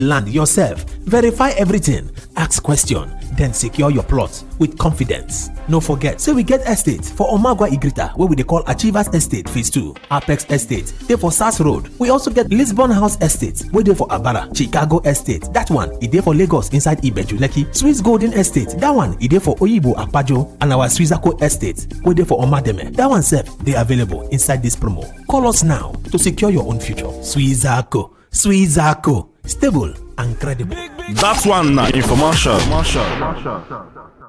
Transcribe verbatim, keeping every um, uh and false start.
land yourself, verify everything, ask question, then secure your plot with confidence. No forget, say we get estate for Omagwa Igrita, where we dey call Achievers Estate Phase two, Apex Estate, dey for S A S Road. We also get Lisbon House Estate, wey dey for Abara, Chicago Estate, that one, e dey for Lagos inside Ibeju Lekki, Swiss Golden Estate, that one, e dey for Oyibo Akpajo, and our Swissako Estate, wey dey for Omademe, that one sef dey available inside this promo. Call us now to secure your own future. Swissako, Swissako, stable and credible. That one na infomercial.